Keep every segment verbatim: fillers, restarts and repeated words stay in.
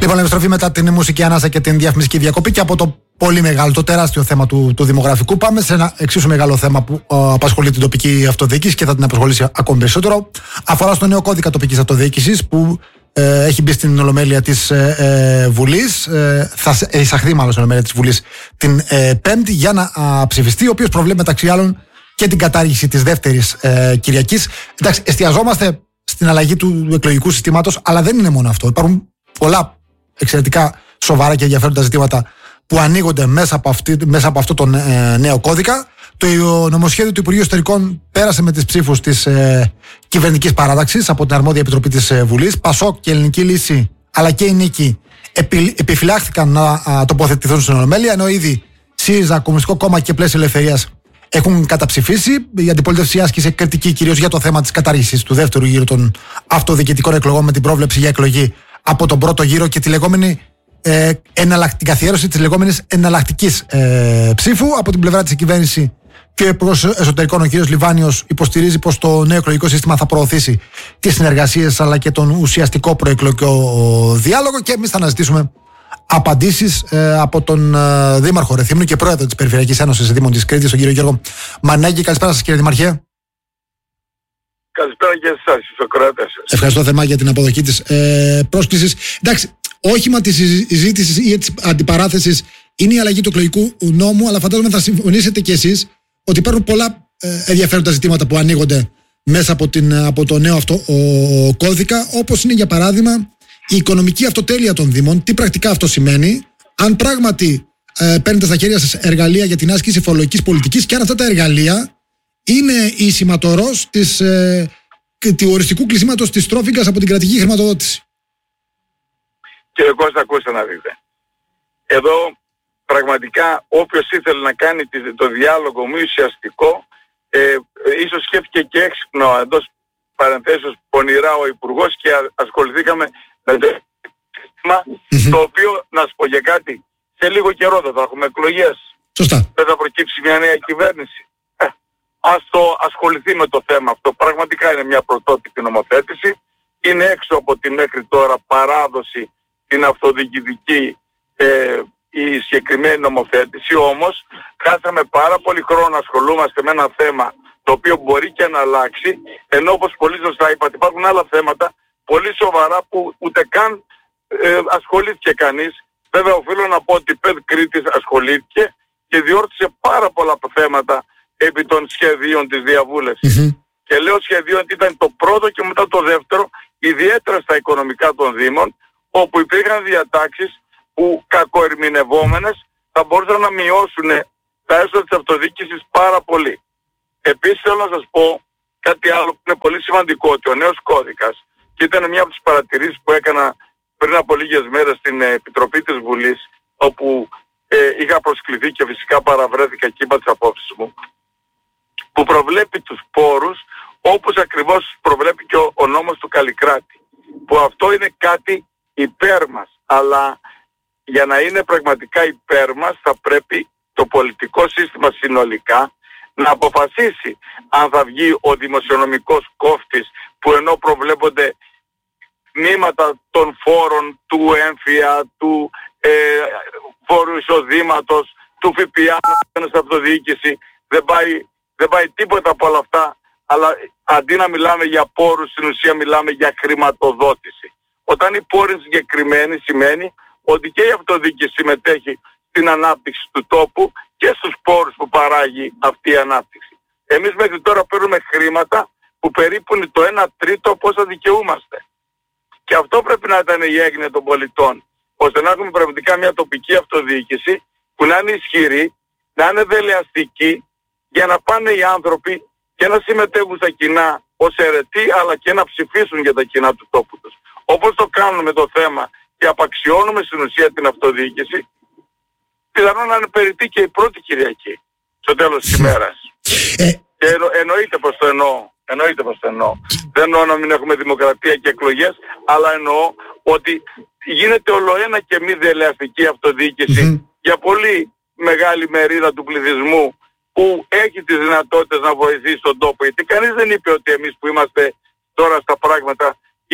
Λοιπόν, επιστροφή μετά την μουσική ανάσα και την διαφημιστική διακοπή και από το πολύ μεγάλο, το τεράστιο θέμα του, του δημογραφικού, πάμε σε ένα εξίσου μεγάλο θέμα που uh, απασχολεί την τοπική αυτοδιοίκηση και θα την απασχολήσει ακόμη περισσότερο. Αφορά στο νέο κώδικα τοπικής αυτοδιοίκησης που ε, έχει μπει στην Ολομέλεια της ε, ε, Βουλής. Ε, θα εισαχθεί μάλλον στην Ολομέλεια της Βουλής την ε, Πέμπτη για να α, ψηφιστεί, ο οποίος προβλέπει μεταξύ άλλων και την κατάργηση της δεύτερης ε, Κυριακής. Εντάξει, εστιαζόμαστε στην αλλαγή του εκλογικού συστήματος, αλλά δεν είναι μόνο αυτό. Υπάρχουν πολλά εξαιρετικά σοβαρά και ενδιαφέροντα ζητήματα που ανοίγονται μέσα από, αυτή, μέσα από αυτό τον ε, νέο κώδικα. Το νομοσχέδιο του Υπουργείου Εσωτερικών πέρασε με τις ψήφους της ε, κυβερνητικής παράταξης από την αρμόδια επιτροπή της ε, Βουλής. Πασόκ και Ελληνική Λύση αλλά και η Νίκη επι, επιφυλάχθηκαν να α, τοποθετηθούν στην Ολομέλεια, ενώ ήδη ΣΥΡΙΖΑ, Κομμουνιστικό Κόμμα και Πλαίσιο Ελευθερίας έχουν καταψηφίσει. Η αντιπολίτευση άσκησε κριτική κυρίως για το θέμα της κατάργησης του δεύτερου γύρου των αυτοδιοικητικών εκλογών με την πρόβλεψη για εκλογή από τον πρώτο γύρο και τη λεγόμενη ε, την καθιέρωση της λεγόμενης εναλλακτικής ε, ψήφου. Από την πλευρά της κυβέρνηση και ο Υπουργός Εσωτερικών, ο κ. Λιβάνιος, υποστηρίζει πως το νέο εκλογικό σύστημα θα προωθήσει τις συνεργασίες αλλά και τον ουσιαστικό προεκλογικό διάλογο, και εμείς θα αναζητήσουμε απαντήσεις ε, από τον ε, Δήμαρχο Ρεθύμνου και πρόεδρο της Περιφερειακής Ένωσης Δήμων της Κρήτης, τον κύριο Γιώργο Μανέγκη. Καλησπέρα σας, κύριε Δημαρχέ. Καλησπέρα και εσάς, Σοκράτες. Ευχαριστώ θερμά για την αποδοχή της ε, πρόσκλησης. Εντάξει, όχημα της συζήτησης ή της αντιπαράθεσης είναι η αλλαγή του εκλογικού νόμου, αλλά φαντάζομαι θα συμφωνήσετε κι εσείς ότι υπάρχουν πολλά ε, ενδιαφέροντα ζητήματα που ανοίγονται μέσα από, την, από το νέο αυτό ο, κώδικα, όπως είναι για παράδειγμα η οικονομική αυτοτέλεια των Δήμων. Τι πρακτικά αυτό σημαίνει, αν πράγματι ε, παίρνετε στα χέρια σας εργαλεία για την άσκηση φορολογικής πολιτικής, και αν αυτά τα εργαλεία είναι η σηματορός της, ε, του οριστικού κλεισίματος της τρόφιγγας από την κρατική χρηματοδότηση. Κύριε Κώστα, ακούστε να δείτε. Εδώ πραγματικά όποιος ήθελε να κάνει το διάλογο μη ουσιαστικό, ε, ίσως σκέφτηκε και έξυπνο, εντός παρενθέσεως πονηρά ο Υπουργός, και ασχοληθήκαμε με το σύστημα, mm-hmm. το οποίο, να σου πω για κάτι, σε λίγο καιρό δεν θα έχουμε εκλογές. Σωστά. Δεν θα προκύψει μια νέα κυβέρνηση. Ε, ας το ασχοληθεί με το θέμα αυτό. Πραγματικά είναι μια πρωτότυπη νομοθέτηση. Είναι έξω από τη μέχρι τώρα παράδοση την αυτοδιοικητική ε, η συγκεκριμένη νομοθέτηση. Όμως χάσαμε πάρα πολύ χρόνο να ασχολούμαστε με ένα θέμα το οποίο μπορεί και να αλλάξει, ενώ όπως πολύ σωστά είπατε υπάρχουν άλλα θέματα πολύ σοβαρά που ούτε καν ε, ασχολήθηκε κανείς. Βέβαια οφείλω να πω ότι η ΠΕΔ Κρήτης ασχολήθηκε και διόρθωσε πάρα πολλά θέματα επί των σχεδίων της διαβούλευσης. Mm-hmm. Και λέω σχεδίων ότι ήταν το πρώτο και μετά το δεύτερο, ιδιαίτερα στα οικονομικά των Δήμων, όπου υπήρχαν διατάξεις που κακοερμηνευόμενες θα μπορούσαν να μειώσουν τα έσοδα της αυτοδιοίκησης πάρα πολύ. Επίσης θέλω να σας πω κάτι άλλο που είναι πολύ σημαντικό, ότι ο νέος κώδικας, και ήταν μια από τις παρατηρήσεις που έκανα πριν από λίγες μέρες στην Επιτροπή της Βουλής, όπου ε, είχα προσκληθεί και φυσικά παραβρέθηκα και είπα τις απόψεις μου, που προβλέπει τους πόρους όπως ακριβώς προβλέπει και ο, ο νόμος του Καλλικράτη, που αυτό είναι κάτι υπέρ μας, αλλά για να είναι πραγματικά υπέρ μας θα πρέπει το πολιτικό σύστημα συνολικά να αποφασίσει αν θα βγει ο δημοσιονομικός κόφτης, που ενώ προβλέπονται τμήματα των φόρων του έμφυα, του ε, φόρου εισοδήματος, του ΦΠΑ στην αυτοδιοίκηση, δεν πάει, δεν πάει τίποτα από όλα αυτά, αλλά αντί να μιλάμε για πόρους, στην ουσία μιλάμε για χρηματοδότηση. Όταν η πόρη συγκεκριμένη σημαίνει ότι και η αυτοδιοίκηση συμμετέχει στην ανάπτυξη του τόπου και στους πόρους που παράγει αυτή η ανάπτυξη. Εμείς μέχρι τώρα παίρνουμε χρήματα που περίπου είναι το ένα τρίτο από όσα δικαιούμαστε. Και αυτό πρέπει να ήταν η έγνοια των πολιτών, ώστε να έχουμε πραγματικά μια τοπική αυτοδιοίκηση που να είναι ισχυρή, να είναι δελεαστική, για να πάνε οι άνθρωποι και να συμμετέχουν στα κοινά ως αιρετοί, αλλά και να ψηφίσουν για τα κοινά του τόπου τους. Όπως το κάνουμε με το θέμα και απαξιώνουμε στην ουσία την αυτοδιοίκηση, πιθανόν να είναι περιττή και η πρώτη Κυριακή στο τέλος της ημέρας. Και εννο, εννοείται πως το εννοώ. Εννοείται πως το εννοώ. Δεν εννοώ να μην έχουμε δημοκρατία και εκλογές, αλλά εννοώ ότι γίνεται ολοένα και μη δελεαστική αυτοδιοίκηση mm-hmm. για πολύ μεγάλη μερίδα του πληθυσμού που έχει τις δυνατότητες να βοηθήσει τον τόπο. Γιατί κανείς δεν είπε ότι εμείς που είμαστε τώρα στα πράγματα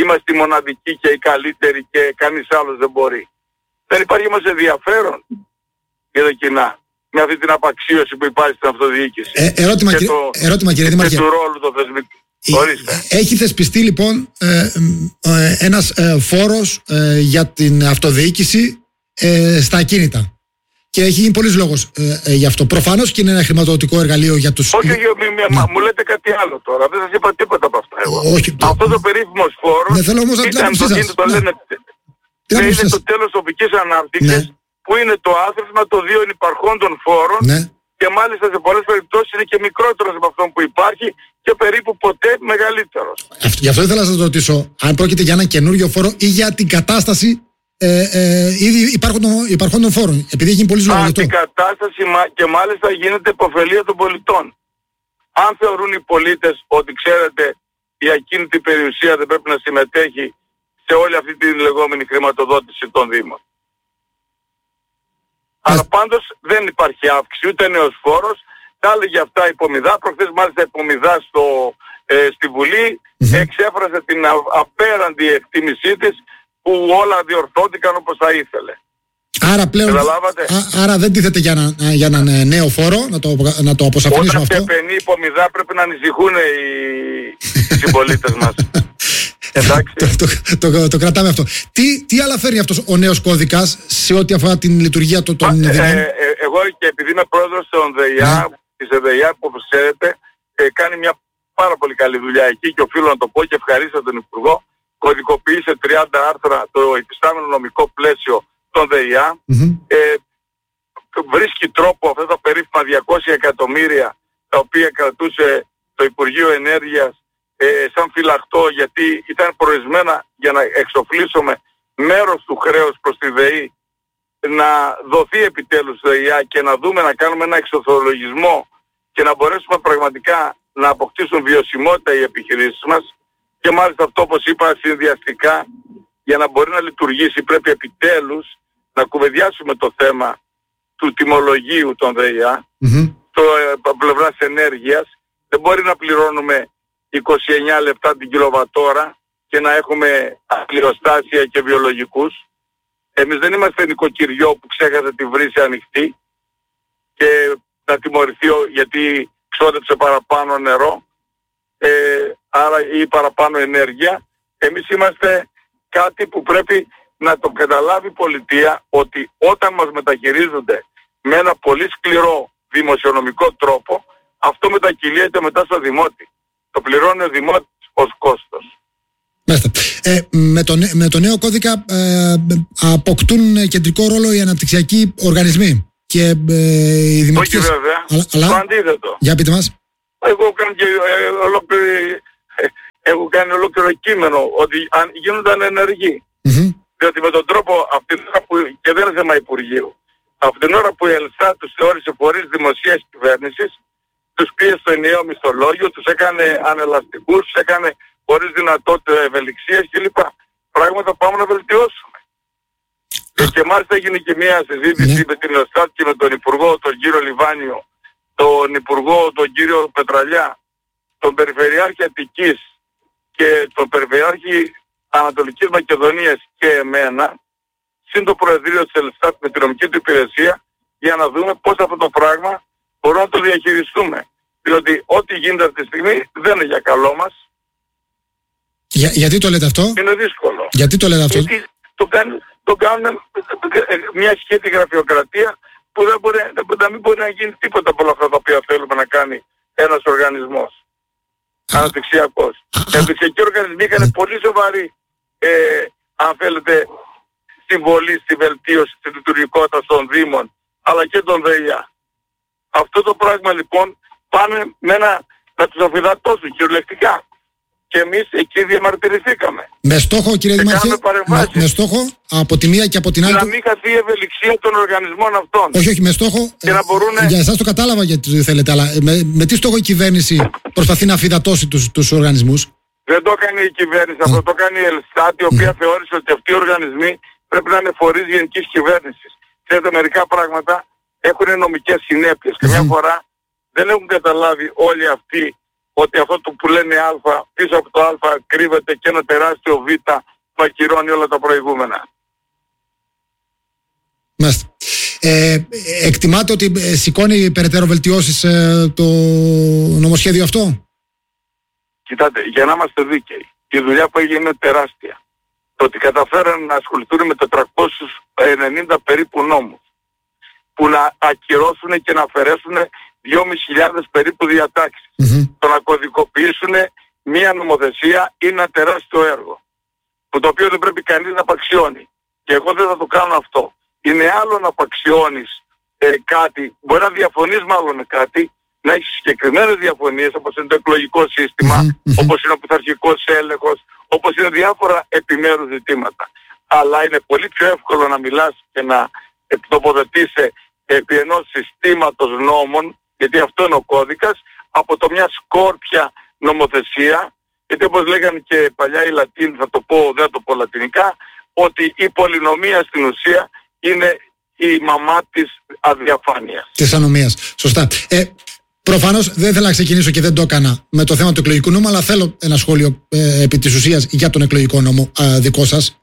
είμαστε οι μοναδικοί και οι καλύτεροι και κανείς άλλος δεν μπορεί. Δεν υπάρχει όμως ενδιαφέρον για τα κοινά με αυτή την απαξίωση που υπάρχει στην αυτοδιοίκηση. Ε, ερώτημα, και, κύριε, το, ερώτημα, κύριε Δήμαρχε. και του ρόλου του θεσμικού. Έχει θεσπιστεί λοιπόν ε, ε, ένας ε, φόρος ε, για την αυτοδιοίκηση ε, στα ακίνητα. Και έχει γίνει πολλής λόγος ε, ε, γι' αυτό. Προφανώς και είναι ένα χρηματοδοτικό εργαλείο για τους... Όχι, όχι, μη, μη, μα, μου λέτε κάτι άλλο τώρα. Δεν σας είπα τίποτα από αυτά εγώ. Όχι, το... Αυτό το περίφημος φόρος δεν θέλω όμως να ήταν το, είναι, το, λένε, ναι, είναι το τέλος τοπικής ανάπτυξης, ναι, που είναι το άθροισμα των δύο υπαρχόντων φόρων, ναι, και μάλιστα σε πολλές περιπτώσεις είναι και μικρότερος από αυτόν που υπάρχει και περίπου ποτέ μεγαλύτερος. Αυτό, γι' αυτό ήθελα να σας ρωτήσω αν πρόκειται για έναν καινούριο φόρο ή για την κατάσταση ε, ε, ήδη υπαρχόντων των φόρων. Επειδή έχει γίνει πολύ λόγο. Αν την κατάσταση και μάλιστα γίνεται υποφελία των πολιτών. Αν θεωρούν οι πολίτες ότι, ξέρετε, η ακίνητη περιουσία δεν πρέπει να συμμετέχει σε όλη αυτή τη λεγόμενη χρηματοδότηση των Δήμων. Αλλά πάντως δεν υπάρχει αύξηση, ούτε νέος φόρος. Τα έλεγε αυτά υπομιδά. Προχθές μάλιστα υπομιδά στο, ε, στη Βουλή mm-hmm. εξέφρασε την α, απέραντη εκτίμησή της που όλα διορθώθηκαν όπως θα ήθελε. Άρα πλέον α, άρα δεν τίθεται για, να, για έναν νέο φόρο, να το, να το αποσαφηνίσουμε αυτό. Όταν ξεπαινεί υπομιδά πρέπει να ανησυχούν οι συμπολίτες μας. Εντάξει. το, το, το, το, το κρατάμε αυτό. Τι, τι άλλα φέρνει αυτός ο νέος κώδικας σε ό,τι αφορά την λειτουργία των Δήμων? Ε, ε, εγώ και επειδή είμαι πρόεδρος των ΔΕΙΑ, ναι, της ΕΔΕΙΑ, που όπως ξέρετε ε, κάνει μια πάρα πολύ καλή δουλειά εκεί και οφείλω να το πω και ευχαρίστω τον Υπουργό, κωδικοποίησε τριάντα άρθρα το υφιστάμενο νομικό πλαίσιο των ΔΕΙΑ, mm-hmm. ε, βρίσκει τρόπο αυτά τα περίφημα διακόσια εκατομμύρια τα οποία κρατούσε το Υπουργείο Ενέργειας Ε, σαν φυλαχτό, γιατί ήταν προορισμένα για να εξοφλήσουμε μέρος του χρέους προς τη ΔΕΗ, να δοθεί επιτέλους στη ΔΕΙΑ και να δούμε να κάνουμε ένα εξορθολογισμό και να μπορέσουμε πραγματικά να αποκτήσουν βιωσιμότητα οι επιχειρήσεις μας, και μάλιστα αυτό, όπως είπα, συνδυαστικά για να μπορεί να λειτουργήσει πρέπει επιτέλους να κουβεντιάσουμε το θέμα του τιμολογίου των ΔΕΙΑ, mm-hmm. το ε, πλευράς ενέργειας. Δεν μπορεί να πληρώνουμε είκοσι εννιά λεπτά την κιλοβατόρα και να έχουμε πληροστάσια και βιολογικούς. Εμείς δεν είμαστε νοικοκυριό που ξέχασε τη βρύση ανοιχτή και να τιμωρηθεί γιατί ξόδεψε παραπάνω νερό, ε, άρα ή παραπάνω ενέργεια. Εμείς είμαστε κάτι που πρέπει να το καταλάβει η πολιτεία, ότι όταν μας μεταχειρίζονται με ένα πολύ σκληρό δημοσιονομικό τρόπο, αυτό μετακυλείται μετά στο δημότη. Το πληρώνει ο δημότης ως κόστος. Ε, με, το, με το νέο κώδικα ε, αποκτούν κεντρικό ρόλο οι αναπτυξιακοί οργανισμοί και ε, οι δημοτικές... Όχι βέβαια, αλλά, αλλά... το αντίθετο. Για πείτε μας. Εγώ έχω κάνει, ε, ολόκληρο, ε, έχω κάνει ολόκληρο κείμενο ότι αν γίνονταν ενεργοί. Mm-hmm. Διότι με τον τρόπο, αυτή την ώρα που, και δεν είναι θέμα Υπουργείου, από την ώρα που η ΕΛΣΑ τους θεώρησε φορείς δημοσίας κυβέρνησης, τους πίεσε στο ενιαίο μισθολόγιο, τους έκανε ανελαστικούς, τους έκανε χωρίς δυνατότητα ευελιξίας κλπ. Πράγματα πάμε να βελτιώσουμε. Και, και μάλιστα έγινε και μια συζήτηση ναι. με την ΕΛΣΑΤ και με τον Υπουργό, τον κύριο Λιβάνιο, τον Υπουργό, τον κύριο Πετραλιά, τον Περιφερειάρχη Αττικής και τον Περιφερειάρχη Ανατολικής Μακεδονίας και εμένα, συν το Προεδρείο της ΕΛΣΑΤ με την νομική του υπηρεσία, για να δούμε πώς αυτό το πράγμα μπορούμε να το διαχειριστούμε. Διότι ό,τι γίνεται αυτή τη στιγμή δεν είναι για καλό μας. Για, γιατί το λέτε αυτό? Είναι δύσκολο. Γιατί το λέτε αυτό? Γιατί το κάνουν, το κάνουν μια σχέτη γραφειοκρατία που δεν μπορεί, δεν μην μπορεί να γίνει τίποτα από όλα αυτά τα οποία θέλουμε να κάνει ένας οργανισμός αναπτυξιακός. Οι αναπτυξιακοί οργανισμοί είχαν πολύ σοβαρή, ε, αν θέλετε, συμβολή στη βελτίωση της λειτουργικότητας των Δήμων αλλά και των ΔΕΙΑ. Αυτό το πράγμα λοιπόν πάνε με ένα, να τους αφυδατώσουν κυριολεκτικά. Και εμείς εκεί διαμαρτυρηθήκαμε. Με στόχο, κύριε Δημάρχε, με, με στόχο από τη μία και από την άλλη... Να μην χαθεί η ευελιξία των οργανισμών αυτών. Όχι, όχι, με στόχο... Και να μπορούνε... Για εσάς το κατάλαβα γιατί το θέλετε, αλλά με, με τι στόχο η κυβέρνηση προσπαθεί να αφυδατώσει τους, τους οργανισμούς? Δεν το έκανε η κυβέρνηση, mm. αυτό το έκανε η ΕΛΣΤΑΤ, η οποία mm. θεώρησε ότι αυτοί οι οργανισμοί πρέπει να είναι φορείς γενικής κυβέρνησης. Ξέρετε, μερικά πράγματα έχουν νομικές συνέπειες. Και μια φορά δεν έχουν καταλάβει όλοι αυτοί ότι αυτό το που λένε Α, πίσω από το Α κρύβεται και ένα τεράστιο Β που ακυρώνει όλα τα προηγούμενα. Μάλιστα. Ε, εκτιμάτε ότι σηκώνει περαιτέρω βελτιώσεις ε, το νομοσχέδιο αυτό? Κοιτάτε, για να είμαστε δίκαιοι, η δουλειά που έγινε είναι τεράστια. Το ότι καταφέραν να ασχοληθούν με τετρακόσιους ενενήντα περίπου νόμους, που να ακυρώσουν και να αφαιρέσουν δυόμισι χιλιάδες περίπου διατάξεις, mm-hmm. το να κωδικοποιήσουν μία νομοθεσία είναι ένα τεράστιο έργο, που το οποίο δεν πρέπει κανείς να απαξιώνει. Και εγώ δεν θα το κάνω αυτό. Είναι άλλο να απαξιώνεις ε, κάτι, μπορεί να διαφωνείς μάλλον με κάτι, να έχεις συγκεκριμένες διαφωνίες, όπως είναι το εκλογικό σύστημα, mm-hmm. όπως είναι ο πειθαρχικός έλεγχος, όπως είναι διάφορα επιμέρους ζητήματα. Αλλά είναι πολύ πιο εύκολο να μιλάς και να τοποθετήσει επί ενός συστήματος νόμων, γιατί αυτό είναι ο κώδικας, από το μια σκόρπια νομοθεσία, γιατί όπως λέγανε και παλιά οι Λατίνοι, θα το πω, δεν θα το πω λατινικά, ότι η πολυνομία στην ουσία είναι η μαμά της αδιαφάνειας. Της ανομίας. Σωστά. Ε, προφανώς δεν ήθελα να ξεκινήσω και δεν το έκανα με το θέμα του εκλογικού νόμου, αλλά θέλω ένα σχόλιο ε, επί της ουσίας για τον εκλογικό νόμο ε, δικό σας.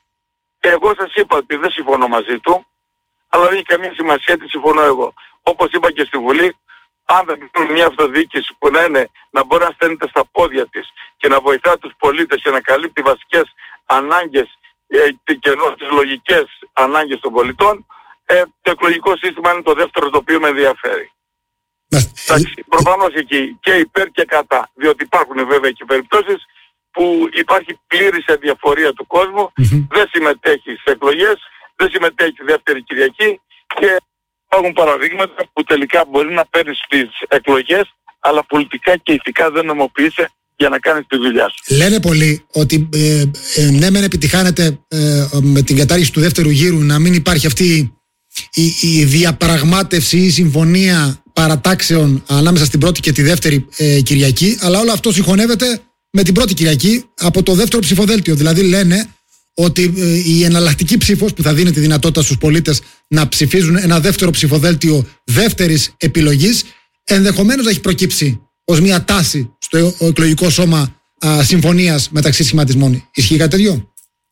Εγώ σας είπα ότι δεν συμφωνώ μαζί του, αλλά δεν έχει καμία σημασία τι συμφωνώ εγώ. Όπως είπα και στη Βουλή, αν δεν έχουμε μια αυτοδιοίκηση που να είναι, να μπορεί να στέλνεται στα πόδια της και να βοηθά τους πολίτες και να καλύπτει βασικές ανάγκες ε, και ενώ τις λογικές ανάγκες των πολιτών, ε, το εκλογικό σύστημα είναι το δεύτερο το οποίο με ενδιαφέρει. Εντάξει, προφανώς εκεί και υπέρ και κατά, διότι υπάρχουν βέβαια και περιπτώσεις που υπάρχει πλήρης αδιαφορία του κόσμου, mm-hmm. δεν συμμετέχει σε εκλογές, δεν συμμετέχει στη δεύτερη Κυριακή και υπάρχουν παραδείγματα που τελικά μπορεί να παίρνει στις εκλογές, αλλά πολιτικά και ηθικά δεν νομοποιείσαι για να κάνεις τη δουλειά σου. Λένε πολλοί ότι ε, ε, ναι μεν επιτυχάνεται ε, με την κατάργηση του δεύτερου γύρου να μην υπάρχει αυτή η, η διαπραγμάτευση ή η συμφωνία παρατάξεων ανάμεσα στην πρώτη και τη δεύτερη ε, Κυριακή, αλλά όλο αυτό συγχωνεύεται με την πρώτη Κυριακή από το δεύτερο ψηφοδέλτιο. Δηλαδή λένε ότι ε, η εναλλακτική ψήφος που θα δίνει τη δυνατότητα στους πολίτες να ψηφίζουν ένα δεύτερο ψηφοδέλτιο δεύτερης επιλογής ενδεχομένως να έχει προκύψει ως μια τάση στο εκλογικό σώμα α, συμφωνίας μεταξύ σχηματισμών. Ισχύει κάτι τέτοιο?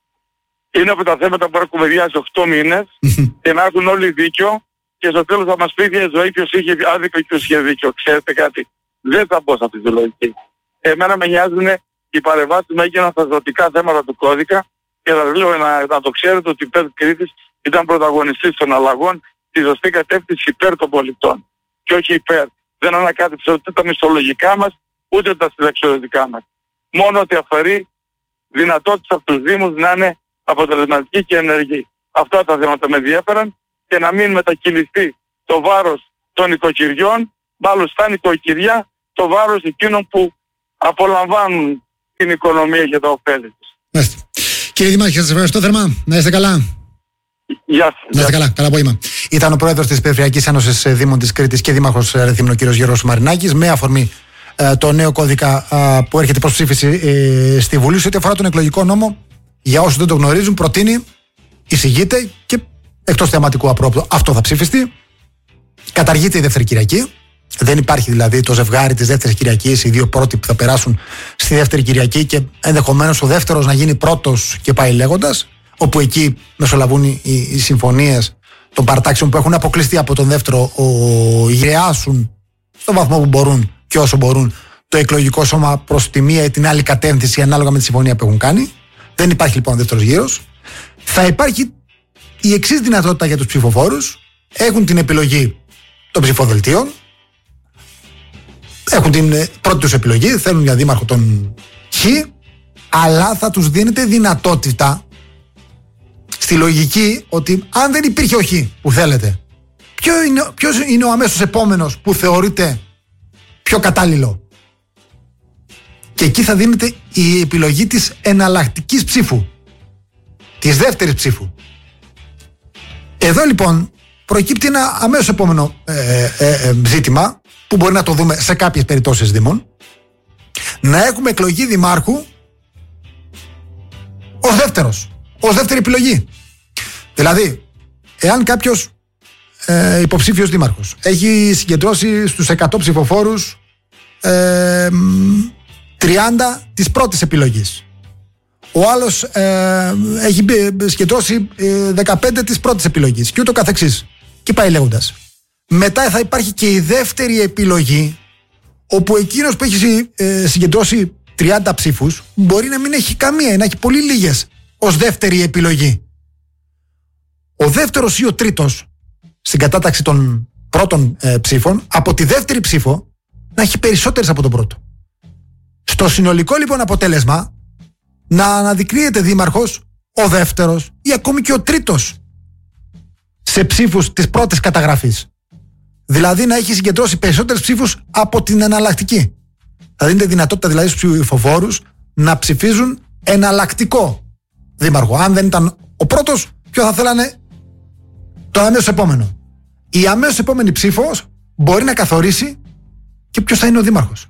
Είναι από τα θέματα που έχουν κουβεντιάσει οκτώ μήνες και να έχουν όλοι δίκιο και στο τέλος θα μας πει η ζωή ποιος είχε άδικο και ποιος είχε δίκιο. Ξέρετε κάτι, δεν θα μπω σε αυτή τη λογική. Εμένα με νοιάζουν οι παρεμβάσεις που έγιναν στα ζωτικά θέματα του κώδικα και θα λέω να, να το ξέρετε ότι η ΠΕΔ Κρήτης ήταν πρωταγωνιστής των αλλαγών στη σωστή κατεύθυνση υπέρ των πολιτών και όχι υπέρ. Δεν ανακάτεψε ούτε τα μισθολογικά μας ούτε τα συνταξιοδοτικά μας. Μόνο ότι αφαιρεί δυνατότητα από τους Δήμους να είναι αποτελεσματικοί και ενεργοί. Αυτά τα θέματα με ενδιέφεραν και να μην μετακυλιστεί το βάρος των οικοκυριών, μάλλον στα νοικοκυριά, το βάρος εκείνων που απολαμβάνουν την οικονομία και τα ωφέλη της. Κύριε Δημάρχη, σας ευχαριστώ θερμά. Να είστε καλά. Γεια σας. Να είστε καλά. Καλά απόγευμα. Ήταν ο πρόεδρος της Περιφερειακής Ένωσης Δήμων της Κρήτης και δήμαρχος Ρεθύμνου, κ. Γιώργος Μαρινάκης, με αφορμή ε, το νέο κώδικα ε, που έρχεται προς ψήφιση ε, στη Βουλή. Σε ό,τι αφορά τον εκλογικό νόμο, για όσους δεν το γνωρίζουν, προτείνει, εισηγείται και εκτός θεματικού απρόπτου αυτό θα ψηφιστεί. Καταργείται η δεύτερη Κυριακή. Δεν υπάρχει δηλαδή το ζευγάρι της δεύτερης Κυριακής, οι δύο πρώτοι που θα περάσουν στη δεύτερη Κυριακή και ενδεχομένως ο δεύτερος να γίνει πρώτος και πάει λέγοντας, όπου εκεί μεσολαβούν οι, οι συμφωνίες των παρατάξεων που έχουν αποκλειστεί από τον δεύτερο, γυρεάσουν στον βαθμό που μπορούν και όσο μπορούν το εκλογικό σώμα προς τη μία ή την άλλη κατεύθυνση ανάλογα με τη συμφωνία που έχουν κάνει. Δεν υπάρχει λοιπόν δεύτερος γύρος. Θα υπάρχει η εξής δυνατότητα για τους ψηφοφόρους. Έχουν την επιλογή των ψηφοδελτίων. Έχουν την πρώτη τους επιλογή, θέλουν για δήμαρχο τον Χ, αλλά θα τους δίνεται δυνατότητα στη λογική ότι αν δεν υπήρχε ο Χ που θέλετε, ποιο είναι, ποιος είναι ο αμέσως επόμενος που θεωρείται πιο κατάλληλο. Και εκεί θα δίνεται η επιλογή της εναλλακτικής ψήφου, της δεύτερης ψήφου. Εδώ λοιπόν προκύπτει ένα αμέσως επόμενο ε, ε, ε, ζήτημα που μπορεί να το δούμε σε κάποιες περιπτώσεις δήμων, να έχουμε εκλογή δημάρχου ως δεύτερος, ως δεύτερη επιλογή. Δηλαδή, εάν κάποιος ε, υποψήφιος δήμαρχος έχει συγκεντρώσει στους εκατό ψηφοφόρους ε, τριάντα της πρώτης επιλογής. Ο άλλος ε, έχει συγκεντρώσει ε, δεκαπέντε της πρώτης επιλογής και ούτω καθεξής. Και πάει λέγοντας. Μετά θα υπάρχει και η δεύτερη επιλογή, όπου εκείνος που έχει ε, συγκεντρώσει τριάντα ψήφους μπορεί να μην έχει καμία, να έχει πολύ λίγες ως δεύτερη επιλογή. Ο δεύτερος ή ο τρίτος στην κατάταξη των πρώτων ε, ψήφων, από τη δεύτερη ψήφο να έχει περισσότερες από τον πρώτο. Στο συνολικό λοιπόν αποτέλεσμα να αναδεικνύεται δήμαρχος ο δεύτερος ή ακόμη και ο τρίτος σε ψήφους της πρώτης καταγραφής. Δηλαδή να έχει συγκεντρώσει περισσότερες ψήφους από την εναλλακτική. Θα δίνετε δυνατότητα δηλαδή στους ψηφοφόρους να ψηφίζουν εναλλακτικό δήμαρχο. Αν δεν ήταν ο πρώτος, ποιο θα θέλανε? Το αμέσως επόμενο. Η αμέσως επόμενη ψήφος μπορεί να καθορίσει και ποιος θα είναι ο δήμαρχος.